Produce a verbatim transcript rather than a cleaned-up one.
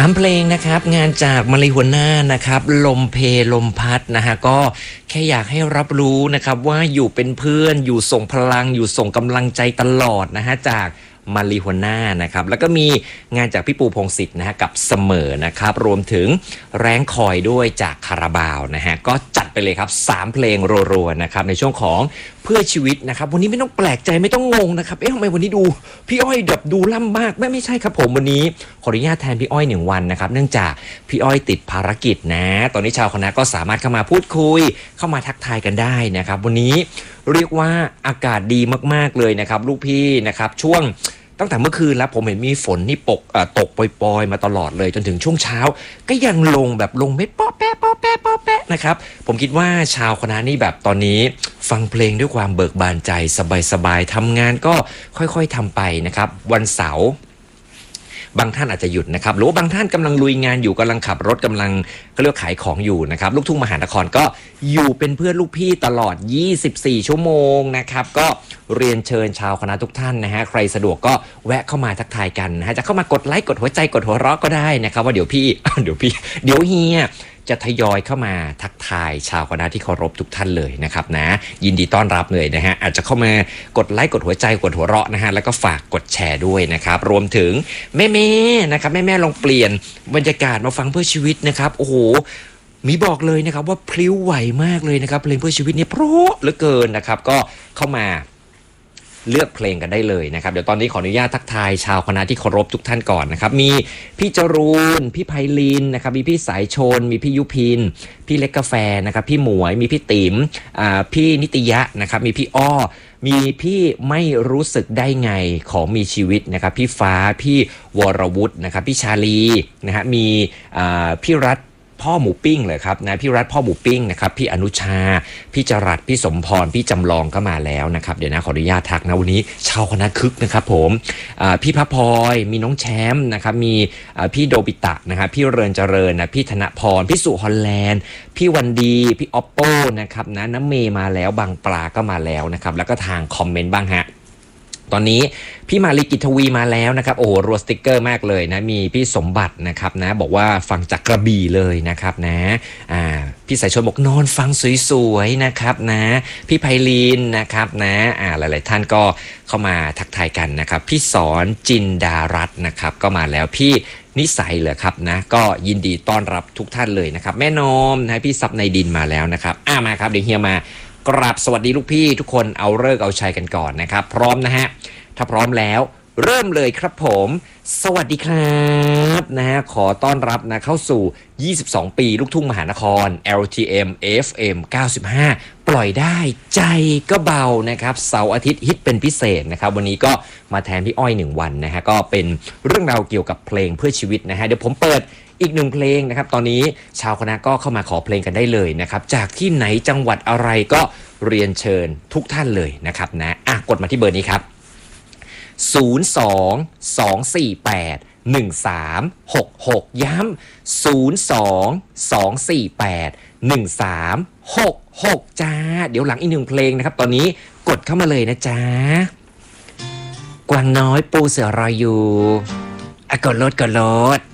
เพลงนะครับงานจากมาริหัวหน้านะครับลมเพลมพัดนะฮะก็แค่อยากให้รับรู้นะครับว่าอยู่เป็นเพื่อนอยู่ส่งพลังอยู่ส่งกำลังใจตลอดนะฮะจากมาริหัวหน้านะครับแล้วก็มีงานจากพี่ปูพงษ์สิทธิ์นะฮะกับเสมอนะครับรวมถึงแรงคอยด้วยจากคาราบาวนะฮะก็จัดไปเลยครับสามเพลงรัวๆนะครับในช่วงของเพื่อชีวิตนะครับวันนี้ไม่ต้องแปลกใจไม่ต้องงงนะครับเอ๊ะทำไมวันนี้ดูพี่อ้อยแบบดูล่ำมากไม่ไม่ใช่ครับผมวันนี้ขออนุญาตแทนพี่อ้อยหนึ่งวันนะครับเนื่องจากพี่อ้อยติดภารกิจนะตอนนี้ชาวคณะก็สามารถเข้ามาพูดคุยเข้ามาทักทายกันได้นะครับวันนี้เรียกว่าอากาศดีมากๆเลยนะครับลูกพี่นะครับช่วงตั้งแต่เมื่อคืนแล้วผมเห็นมีฝนนี่ปกตกปล่อยๆมาตลอดเลยจนถึงช่วงเช้าก็ยังลงแบบลงเม็ดป๊อแป๊ะป๊อแป๊ะป๊อแป๊ะนะครับผมคิดว่าชาวคณะนี่แบบตอนนี้ฟังเพลงด้วยความเบิกบานใจสบายๆทำงานก็ค่อยๆทำไปนะครับวันเสาร์บางท่านอาจจะหยุดนะครับหรือว่าบางท่านกำลังลุยงานอยู่กำลังขับรถกำลังก็เรียกขายของอยู่นะครับลูกทุ่งมหานครก็อยู่เป็นเพื่อนลูกพี่ตลอดยี่สิบสี่ชั่วโมงนะครับก็เรียนเชิญชาวคณะทุกท่านนะฮะใครสะดวกก็แวะเข้ามาทักทายกันนะฮะจะเข้ามากดไลค์กดหัวใจกดหัวเราะก็ได้นะครับว่าเดี๋ยวพี่ เดี๋ยวพี่เดี๋ยวเฮียจะทยอยเข้ามาทักทายชาวคณะที่เคารพทุกท่านเลยนะครับนะยินดีต้อนรับเลยนะฮะอาจจะเข้ามากดไลค์กดหัวใจกดหัวเราะนะฮะแล้วก็ฝากกดแชร์ด้วยนะครับรวมถึงแม่ๆนะครับแม่ๆลองเปลี่ยนบรรยากาศมาฟังเพื่อชีวิตนะครับโอ้โหมีบอกเลยนะครับว่าพลิ้วไหวมากเลยนะครับเพลงเพื่อชีวิตนี่เพราะเหลือเกินนะครับก็เข้ามาเลือกเพลงกันได้เลยนะครับเดี๋ยวตอนนี้ขออนุญาตทักทายชาวคณะที่เคารพทุกท่านก่อนนะครับมีพี่จรูนพี่ไพลินนะครับมีพี่สายชนมีพี่ยุพินพี่เล็กกาแฟนะครับพี่หมวยมีพี่ติ๋มอ่าพี่นิตยะนะครับมีพี่อ้อมีพี่ไม่รู้สึกได้ไงของมีชีวิตนะครับพี่ฟ้าพี่วรวุฒินะครับพี่ชาลีนะฮะมีอ่าพี่รัฐพ่อหมูปิ้งเลยครับนะพี่รัฐพ่อหมูปิ้งนะครับพี่อนุชาพี่จรัสพี่สมพรพี่จำลองก็มาแล้วนะครับเดี๋ยวนะขออนุญาตทักนะวันนี้ชาวคณะคึกนะครับผมพี่พระพลอยมีน้องแชมป์นะครับมีพี่โดบิตะนะครับพี่เริญเจริญนะพี่ธนพรพี่สุฮอลแลนด์พี่วันดีพี่ออปโป้นะครับนะน้ำเมย์มาแล้วบางปลาก็มาแล้วนะครับแล้วก็ทางคอมเมนต์บ้างฮะตอนนี้พี่มาลีกิตวีมาแล้วนะครับโอ้โหรัวสติกเกอร์มากเลยนะมีพี่สมบัตินะครับนะบอกว่าฟังจากกระบี่เลยนะครับนะอ่าพี่สายชนบอกนอนฟังสวยๆนะครับนะพี่ไพลีนนะครับนะอ่าหลายๆท่านก็เข้ามาทักทายกันนะครับพี่สอนจินดารัตน์นะครับก็มาแล้วพี่นิสัยเหรอครับนะก็ยินดีต้อนรับทุกท่านเลยนะครับแม่นอมนะพี่ซับในดินมาแล้วนะครับอ่ามาครับเดี๋ยวเฮียมากราบสวัสดีลูกพี่ทุกคนเอาเลิกเอาชัยกันก่อนนะครับพร้อมนะฮะถ้าพร้อมแล้วเริ่มเลยครับผมสวัสดีครับนะฮะขอต้อนรับนะเข้าสู่ยี่สิบสองปีลูกทุ่งมหานคร แอล ที เอ็ม เอฟ เอ็ม เก้าสิบห้าปล่อยได้ใจก็เบานะครับเสาร์อาทิตย์ฮิตเป็นพิเศษนะครับวันนี้ก็มาแทนพี่อ้อยหนึ่งวันนะฮะก็เป็นเรื่องราวเกี่ยวกับเพลงเพื่อชีวิตนะฮะเดี๋ยวผมเปิดอีกหนึ่งเพลงนะครับตอนนี้ชาวคณะก็เข้ามาขอเพลงกันได้เลยนะครับจากที่ไหนจังหวัดอะไรก็เรียนเชิญทุกท่านเลยนะครับนะอ่ะกดมาที่เบอร์นี้ครับศูนย์ สอง สอง สี่ แปด หนึ่ง สาม หก หกย้ำศูนย์ สอง สอง สี่ แปด หนึ่ง สาม หก หกจ้าเดี๋ยวหลังอีกหนึ่งเพลงนะครับตอนนี้กดเข้ามาเลยนะจ๊ะกวางน้อยปูเสือรออยู่อ่ะกดโลดกดโลด